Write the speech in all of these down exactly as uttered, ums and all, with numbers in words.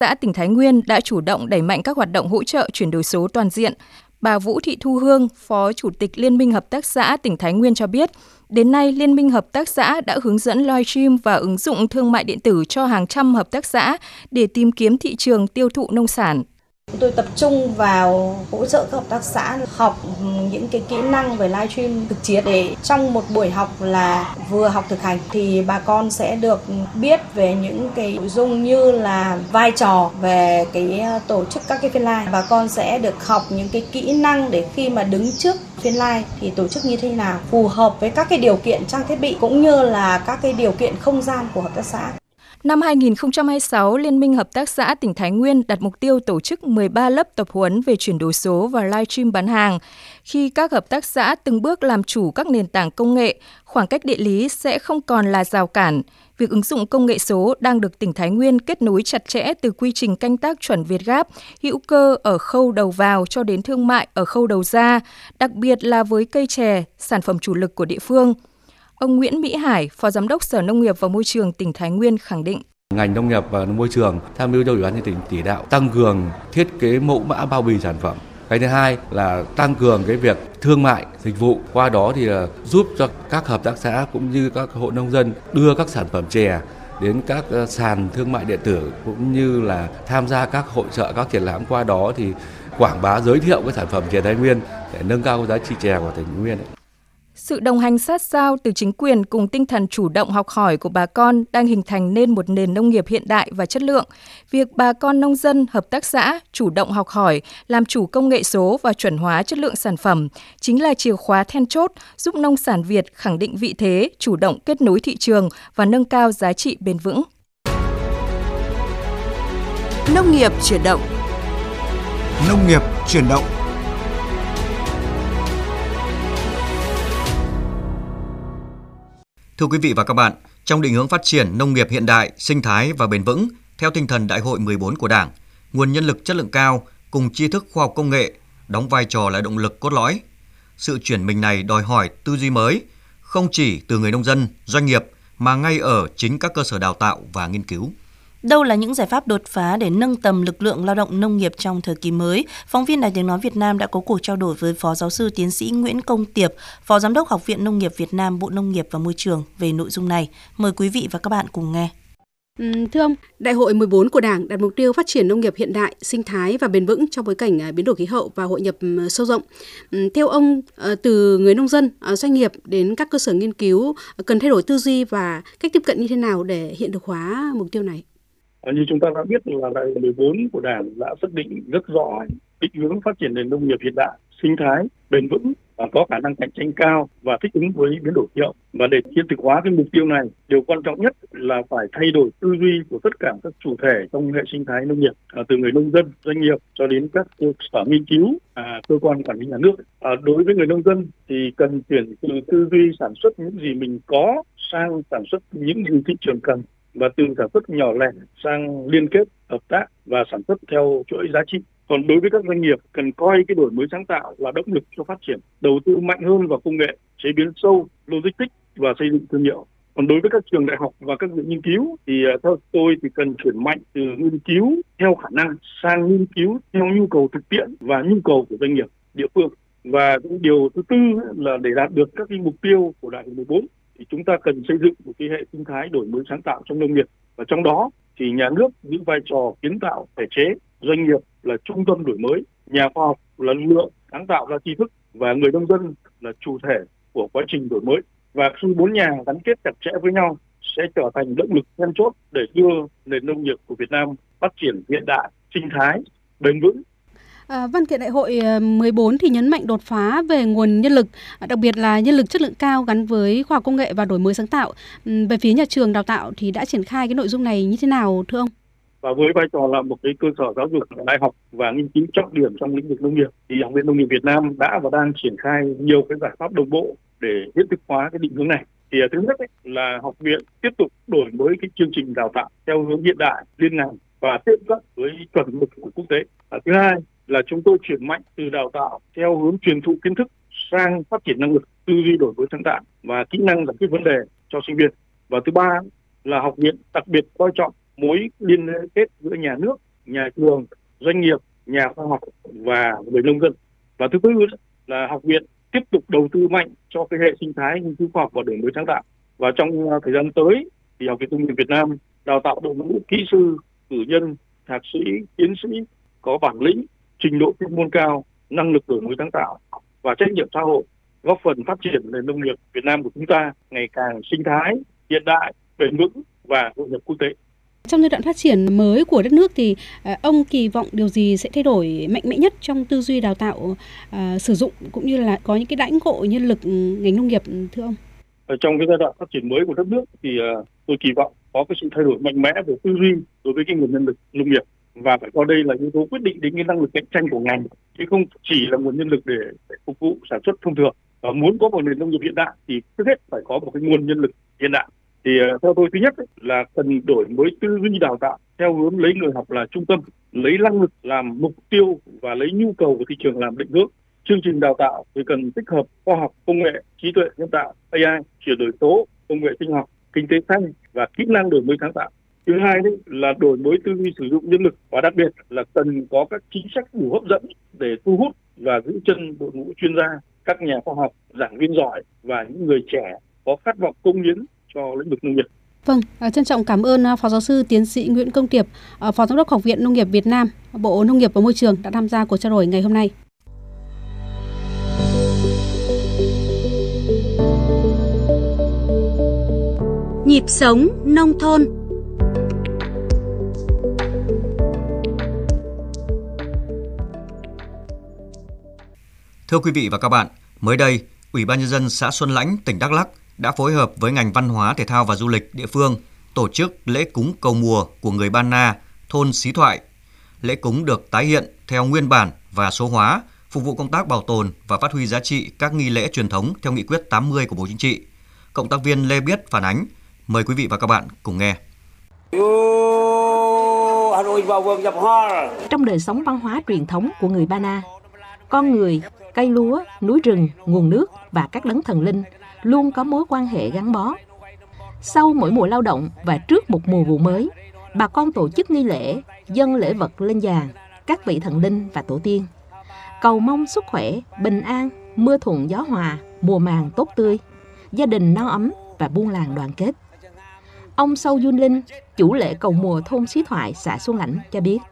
xã tỉnh Thái Nguyên đã chủ động đẩy mạnh các hoạt động hỗ trợ chuyển đổi số toàn diện. Bà Vũ Thị Thu Hương, Phó Chủ tịch Liên minh Hợp tác xã tỉnh Thái Nguyên cho biết, đến nay Liên minh Hợp tác xã đã hướng dẫn livestream và ứng dụng thương mại điện tử cho hàng trăm hợp tác xã để tìm kiếm thị trường tiêu thụ nông sản. Chúng tôi tập trung vào hỗ trợ các hợp tác xã học những cái kỹ năng về livestream thực chiến để trong một buổi học là vừa học thực hành thì bà con sẽ được biết về những cái nội dung như là vai trò về cái tổ chức các cái phiên live. Bà con sẽ được học những cái kỹ năng để khi mà đứng trước phiên live thì tổ chức như thế nào phù hợp với các cái điều kiện trang thiết bị cũng như là các cái điều kiện không gian của hợp tác xã. Năm hai nghìn không trăm hai mươi sáu, Liên minh Hợp tác xã tỉnh Thái Nguyên đặt mục tiêu tổ chức mười ba lớp tập huấn về chuyển đổi số và livestream bán hàng. Khi các hợp tác xã từng bước làm chủ các nền tảng công nghệ, khoảng cách địa lý sẽ không còn là rào cản. Việc ứng dụng công nghệ số đang được tỉnh Thái Nguyên kết nối chặt chẽ từ quy trình canh tác chuẩn Việt Gáp, hữu cơ ở khâu đầu vào cho đến thương mại ở khâu đầu ra, đặc biệt là với cây chè, sản phẩm chủ lực của địa phương. Ông Nguyễn Mỹ Hải, Phó Giám đốc Sở Nông nghiệp và Môi trường tỉnh Thái Nguyên khẳng định. Ngành nông nghiệp và môi trường tham mưu cho Ủy ban nhân dân tỉnh chỉ đạo tăng cường thiết kế mẫu mã bao bì sản phẩm. Cái thứ hai là tăng cường cái việc thương mại dịch vụ, qua đó thì là giúp cho các hợp tác xã cũng như các hộ nông dân đưa các sản phẩm chè đến các sàn thương mại điện tử cũng như là tham gia các hội chợ, các triển lãm, qua đó thì quảng bá giới thiệu cái sản phẩm chè Thái Nguyên để nâng cao giá trị chè của tỉnh Thái Nguyên. Sự đồng hành sát sao từ chính quyền cùng tinh thần chủ động học hỏi của bà con đang hình thành nên một nền nông nghiệp hiện đại và chất lượng. Việc bà con nông dân, hợp tác xã chủ động học hỏi, làm chủ công nghệ số và chuẩn hóa chất lượng sản phẩm chính là chìa khóa then chốt giúp nông sản Việt khẳng định vị thế, chủ động kết nối thị trường và nâng cao giá trị bền vững. Nông nghiệp chuyển động. Nông nghiệp chuyển động. Thưa quý vị và các bạn, trong định hướng phát triển nông nghiệp hiện đại, sinh thái và bền vững theo tinh thần Đại hội mười bốn của Đảng, nguồn nhân lực chất lượng cao cùng tri thức khoa học công nghệ đóng vai trò là động lực cốt lõi. Sự chuyển mình này đòi hỏi tư duy mới, không chỉ từ người nông dân, doanh nghiệp mà ngay ở chính các cơ sở đào tạo và nghiên cứu. Đâu là những giải pháp đột phá để nâng tầm lực lượng lao động nông nghiệp trong thời kỳ mới? Phóng viên Đài Tiếng nói Việt Nam đã có cuộc trao đổi với Phó Giáo sư Tiến sĩ Nguyễn Công Tiệp, Phó Giám đốc Học viện Nông nghiệp Việt Nam, Bộ Nông nghiệp và Môi trường về nội dung này. Mời quý vị và các bạn cùng nghe. Ừ, thưa ông, Đại hội mười bốn của Đảng đặt mục tiêu phát triển nông nghiệp hiện đại, sinh thái và bền vững trong bối cảnh biến đổi khí hậu và hội nhập sâu rộng. Ừ, theo ông, từ người nông dân, doanh nghiệp đến các cơ sở nghiên cứu cần thay đổi tư duy và cách tiếp cận như thế nào để hiện thực hóa mục tiêu này? Như chúng ta đã biết là Đại hội mười bốn của Đảng đã xác định rất rõ định hướng phát triển nền nông nghiệp hiện đại, sinh thái, bền vững và có khả năng cạnh tranh cao và thích ứng với biến đổi khí hậu. Và để hiện thực hóa cái mục tiêu này, điều quan trọng nhất là phải thay đổi tư duy của tất cả các chủ thể trong hệ sinh thái nông nghiệp, à, từ người nông dân, doanh nghiệp cho đến các cơ sở nghiên cứu, à, cơ quan quản lý nhà nước. À, đối với người nông dân thì cần chuyển từ tư duy sản xuất những gì mình có sang sản xuất những gì thị trường cần, và từ sản xuất nhỏ lẻ sang liên kết, hợp tác và sản xuất theo chuỗi giá trị. Còn đối với các doanh nghiệp, cần coi cái đổi mới sáng tạo là động lực cho phát triển, đầu tư mạnh hơn vào công nghệ, chế biến sâu, logistics và xây dựng thương hiệu. Còn đối với các trường đại học và các viện nghiên cứu thì theo tôi thì cần chuyển mạnh từ nghiên cứu theo khả năng sang nghiên cứu theo nhu cầu thực tiễn và nhu cầu của doanh nghiệp, địa phương. Và điều thứ tư là để đạt được các cái mục tiêu của Đại hội mười bốn thì chúng ta cần xây dựng một cái hệ sinh thái đổi mới sáng tạo trong nông nghiệp, và trong đó thì nhà nước giữ vai trò kiến tạo thể chế, doanh nghiệp là trung tâm đổi mới, nhà khoa học là lực lượng sáng tạo ra tri thức và người nông dân là chủ thể của quá trình đổi mới. Và khi bốn nhà gắn kết chặt chẽ với nhau sẽ trở thành động lực then chốt để đưa nền nông nghiệp của Việt Nam phát triển hiện đại, sinh thái, bền vững. À, văn kiện đại hội mười bốn thì nhấn mạnh đột phá về nguồn nhân lực, đặc biệt là nhân lực chất lượng cao gắn với khoa học công nghệ và đổi mới sáng tạo. Về phía nhà trường đào tạo thì đã triển khai cái nội dung này như thế nào thưa ông? Và với vai trò là một cái cơ sở giáo dục đại học và nghiên cứu trọng điểm trong lĩnh vực nông nghiệp thì Học viện Nông nghiệp Việt Nam đã và đang triển khai nhiều cái giải pháp đồng bộ để hiện thực hóa cái định hướng này. Thì thứ nhất ấy, là học viện tiếp tục đổi mới cái chương trình đào tạo theo hướng hiện đại, liên ngành và tiếp cận với chuẩn mực của quốc tế. À, thứ hai là chúng tôi chuyển mạnh từ đào tạo theo hướng truyền thụ kiến thức sang phát triển năng lực, tư duy đổi mới sáng tạo và kỹ năng giải quyết vấn đề cho sinh viên. Và thứ ba là học viện đặc biệt coi trọng mối liên kết giữa nhà nước nhà trường, doanh nghiệp, nhà khoa học và người nông dân. Và thứ tư là học viện tiếp tục đầu tư mạnh cho cái hệ sinh thái nghiên cứu khoa học và đổi mới sáng tạo. Và trong thời gian tới thì Học viện Nông nghiệp Việt Nam đào tạo đội ngũ kỹ sư, cử nhân, thạc sĩ, tiến sĩ có bản lĩnh, trình độ chuyên môn cao, năng lực đổi mới sáng tạo và trách nhiệm xã hội, góp phần phát triển nền nông nghiệp Việt Nam của chúng ta ngày càng sinh thái, hiện đại, bền vững và hội nhập quốc tế. Trong giai đoạn phát triển mới của đất nước thì ông kỳ vọng điều gì sẽ thay đổi mạnh mẽ nhất trong tư duy đào tạo uh, sử dụng cũng như là có những cái đãi ngộ nhân lực ngành nông nghiệp thưa ông? Ở trong cái giai đoạn phát triển mới của đất nước thì uh, tôi kỳ vọng có cái sự thay đổi mạnh mẽ về tư duy đối với cái nguồn nhân lực nông nghiệp, và phải coi đây là yếu tố quyết định đến cái năng lực cạnh tranh của ngành, chứ không chỉ là nguồn nhân lực để, để phục vụ sản xuất thông thường. Và muốn có một nền nông nghiệp hiện đại thì trước hết phải có một cái nguồn nhân lực hiện đại. Thì uh, theo tôi, thứ nhất ấy, là cần đổi mới tư duy đào tạo theo hướng lấy người học là trung tâm, lấy năng lực làm mục tiêu và lấy nhu cầu của thị trường làm định hướng. Chương trình đào tạo thì cần tích hợp khoa học, công nghệ, trí tuệ nhân tạo, A I, chuyển đổi số, công nghệ sinh học, kinh tế xanh và kỹ năng đổi mới sáng tạo. Thứ hai đấy là đổi mới tư duy sử dụng nhân lực, và đặc biệt là cần có các chính sách đủ hấp dẫn để thu hút và giữ chân đội ngũ chuyên gia, các nhà khoa học, giảng viên giỏi và những người trẻ có khát vọng cống hiến cho lĩnh vực nông nghiệp. Vâng, trân trọng cảm ơn Phó Giáo sư Tiến sĩ Nguyễn Công Tiệp, Phó Giám đốc Học viện Nông nghiệp Việt Nam, Bộ Nông nghiệp và Môi trường đã tham gia cuộc trao đổi ngày hôm nay. Nhịp sống nông thôn. Thưa quý vị và các bạn, mới đây, Ủy ban Nhân dân xã Xuân Lãnh, tỉnh Đắk Lắk đã phối hợp với ngành văn hóa, thể thao và du lịch địa phương tổ chức lễ cúng cầu mùa của người Ba Na, thôn Xí Thoại. Lễ cúng được tái hiện theo nguyên bản và số hóa, phục vụ công tác bảo tồn và phát huy giá trị các nghi lễ truyền thống theo nghị quyết tám mươi của Bộ Chính trị. Cộng tác viên Lê Biết phản ánh. Mời quý vị và các bạn cùng nghe. Trong đời sống văn hóa truyền thống của người Ba Na, con người, cây lúa, núi rừng, nguồn nước và các đấng thần linh luôn có mối quan hệ gắn bó. Sau mỗi mùa lao động và trước một mùa vụ mới, bà con tổ chức nghi lễ, dâng lễ vật lên giàn, các vị thần linh và tổ tiên, cầu mong sức khỏe, bình an, mưa thuận gió hòa, mùa màng tốt tươi, gia đình no ấm và buôn làng đoàn kết. Ông Sâu Dun Linh, chủ lễ cầu mùa thôn Xí Thoại, xã Xuân Lãnh cho biết.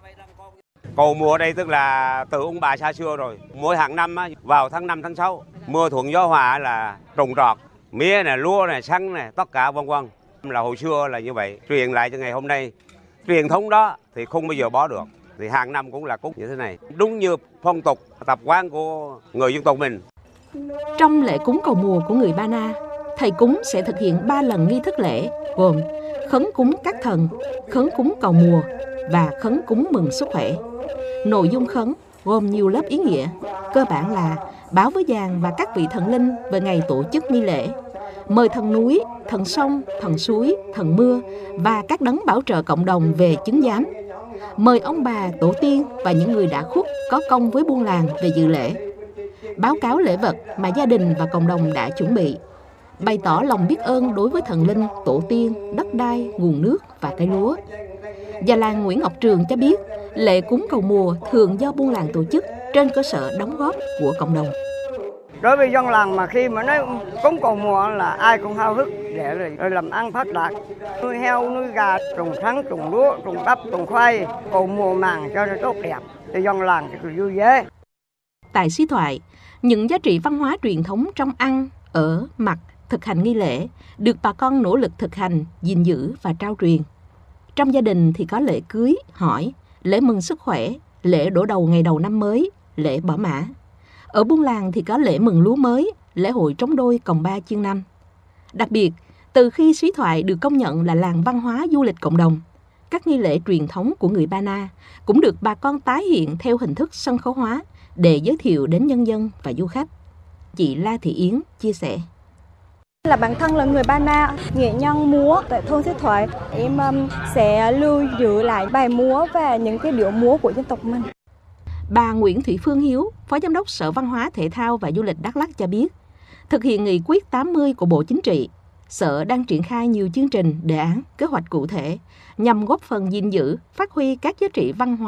Cầu mùa đây tức là từ ông bà xa xưa rồi. Mỗi hàng năm vào tháng năm, tháng sáu, mưa thuận gió hòa là trồng trọt, mía này, lúa này, sắn này, tất cả vân vân. Là hồi xưa là như vậy, truyền lại cho ngày hôm nay. Truyền thống đó thì không bao giờ bỏ được. Thì hàng năm cũng là cúng như thế này. Đúng như phong tục, tập quán của người dân tộc mình. Trong lễ cúng cầu mùa của người Ba Na, thầy cúng sẽ thực hiện ba lần nghi thức lễ, gồm khấn cúng các thần, khấn cúng cầu mùa và khấn cúng mừng sức khỏe. Nội dung khấn gồm nhiều lớp ý nghĩa, cơ bản là báo với giàn và các vị thần linh về ngày tổ chức nghi lễ, mời thần núi, thần sông, thần suối, thần mưa và các đấng bảo trợ cộng đồng về chứng giám, mời ông bà, tổ tiên và những người đã khuất có công với buôn làng về dự lễ, báo cáo lễ vật mà gia đình và cộng đồng đã chuẩn bị, bày tỏ lòng biết ơn đối với thần linh, tổ tiên, đất đai, nguồn nước và cây lúa. Già làng Nguyễn Ngọc Trường cho biết, lễ cúng cầu mùa thường do buôn làng tổ chức trên cơ sở đóng góp của cộng đồng. Đối với dân làng mà khi mà nói cúng cầu mùa là ai cũng háo hức để rồi làm ăn phát đạt, nuôi heo, nuôi gà, trồng sắn, trồng lúa, trồng bắp, trồng khoai, cầu mùa màng cho nó tốt đẹp, thì dân làng thì vui vẻ. Tại Xí Thoại, những giá trị văn hóa truyền thống trong ăn, ở, mặc, thực hành nghi lễ được bà con nỗ lực thực hành, gìn giữ và trao truyền. Trong gia đình thì có lễ cưới, hỏi, lễ mừng sức khỏe, lễ đổ đầu ngày đầu năm mới, lễ bỏ mã. Ở buôn làng thì có lễ mừng lúa mới, lễ hội trống đôi còng ba chiên năm. Đặc biệt, từ khi Xí Thoại được công nhận là làng văn hóa du lịch cộng đồng, các nghi lễ truyền thống của người Ba Na cũng được bà con tái hiện theo hình thức sân khấu hóa để giới thiệu đến nhân dân và du khách. Chị La Thị Yến chia sẻ. Là bản thân là người Ba Na, nghệ nhân múa tại thôn Xí Thoại, em um, sẽ lưu giữ lại bài múa và những cái điệu múa của dân tộc mình. Bà Nguyễn Thị Phương Hiếu, Phó Giám đốc Sở Văn hóa Thể thao và Du lịch Đắk Lắk cho biết, thực hiện nghị quyết tám mươi của Bộ Chính trị, Sở đang triển khai nhiều chương trình, đề án, kế hoạch cụ thể nhằm góp phần gìn giữ, phát huy các giá trị văn hóa